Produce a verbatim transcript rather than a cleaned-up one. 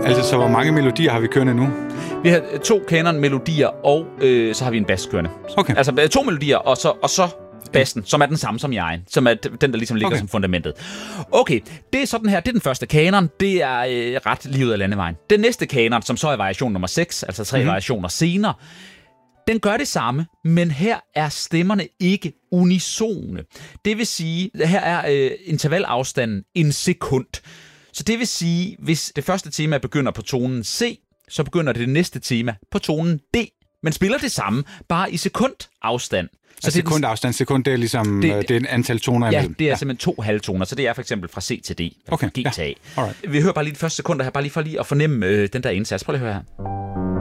Altså, så hvor mange melodier har vi kørende nu? Vi har to kanon-melodier, og øh, så har vi en bas kørende. Okay. Altså to melodier, og så, og så bassen, som er den samme som jeg, som er den, der ligesom ligger okay. som fundamentet. Okay, det er sådan her, det er den første kanon, det er øh, ret lige ud af landevejen. Den næste kanon, som så er variation nummer seks, altså tre mm-hmm. variationer senere, den gør det samme, men her er stemmerne ikke unisone. Det vil sige, her er øh, intervalafstanden en sekund. Så det vil sige, hvis det første tema begynder på tonen C, så begynder det næste tema på tonen D, men spiller det samme, bare i sekundafstand. Så altså sekundafstand, sekund, det er ligesom det, det er en antal toner ja, imellem. det er ja. simpelthen to halvtoner, så det er for eksempel fra C til D, okay. G til A. Ja. Vi hører bare lige de første sekunder her, bare lige for lige at fornemme øh, den der indsats. Prøv lige at høre her.